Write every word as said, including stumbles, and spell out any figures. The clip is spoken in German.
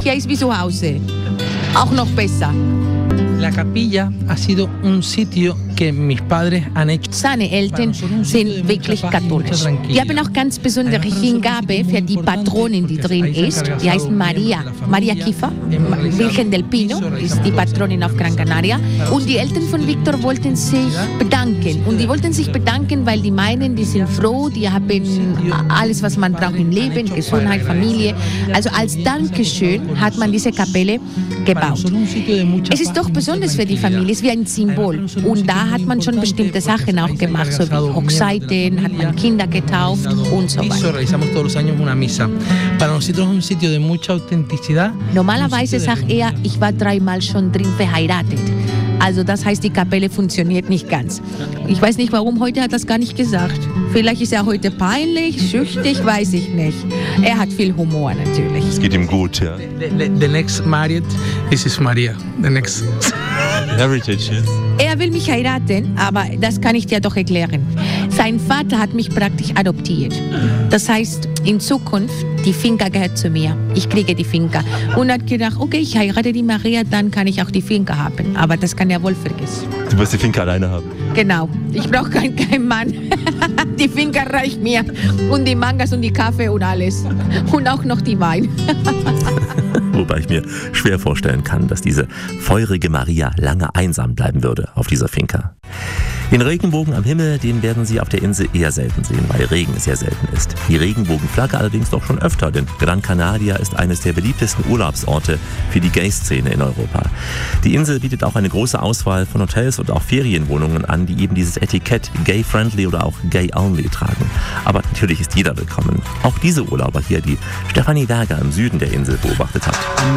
Hier ist wie zu Hause. Auch noch besser. La capilla ha sido un sitio que mis padres han hecho. Seine Eltern sind wirklich katholisch. Die haben auch ganz besondere Hingabe für die Patronin, die drin ist. Die heißt Maria, Maria Kiefer. Virgen del Pino ist die Patronin auf Gran Canaria. Und die Eltern von Victor wollten sich bedanken. Und die wollten sich bedanken, weil die meinen, die sind froh, die haben alles, was man braucht im Leben, Gesundheit, Familie. Also als Dankeschön hat man diese Kapelle gebaut. Es ist doch besonders für die Familie, es ist wie ein Symbol. Und da hat man schon bestimmte Sachen auch gemacht, so wie Hochzeiten, hat man Kinder getauft und so weiter. Normalerweise sagt er, ich war dreimal schon drin verheiratet. Also das heißt, die Kapelle funktioniert nicht ganz. Ich weiß nicht warum, heute hat er das gar nicht gesagt. Vielleicht ist er heute peinlich, schüchtern, weiß ich nicht. Er hat viel Humor natürlich. Es geht ihm gut, ja. The, the next married, this is Maria. The next. Heritage, yes. Er will mich heiraten, aber das kann ich dir doch erklären. Sein Vater hat mich praktisch adoptiert. Das heißt, in Zukunft, die Finca gehört zu mir. Ich kriege die Finca. Und hat gedacht, okay, ich heirate die Maria, dann kann ich auch die Finca haben. Aber das kann er wohl vergessen. Du wirst die Finca alleine haben. Genau. Ich brauche keinen kein Mann. Die Finca reicht mir. Und die Mangas und die Kaffee und alles. Und auch noch die Wein. Wobei ich mir schwer vorstellen kann, dass diese feurige Maria lange einsam bleiben würde auf dieser Finca. Den Regenbogen am Himmel, den werden Sie auf der Insel eher selten sehen, weil Regen sehr selten ist. Die Regenbogenflagge allerdings doch schon öfter, denn Gran Canaria ist eines der beliebtesten Urlaubsorte für die Gay-Szene in Europa. Die Insel bietet auch eine große Auswahl von Hotels und auch Ferienwohnungen an, die eben dieses Etikett Gay-Friendly oder auch Gay-Only tragen. Aber natürlich ist jeder willkommen. Auch diese Urlauber hier, die Stefanie Berger im Süden der Insel beobachtet hat.